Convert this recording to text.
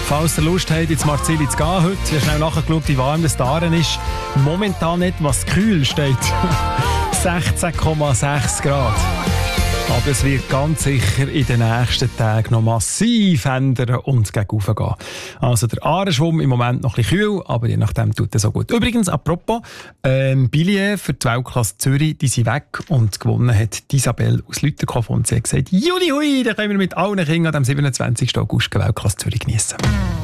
Falls ihr Lust habt, ins Marzili zu gehen heute, ich habe schnell nachgeschaut, wie warm das da ist. Momentan etwas kühl steht. 16,6 Grad. Aber es wird ganz sicher in den nächsten Tagen noch massiv ändern und gegen rauf gehen. Also der Aareschwumm im Moment noch ein bisschen kühl, aber je nachdem tut es so gut. Übrigens, apropos, Billets für die Weltklasse Zürich, die sind weg und gewonnen hat Isabelle aus Lüterkow und sie hat gesagt, Juli hui, da können wir mit allen Kindern am 27. August Weltklasse Zürich geniessen.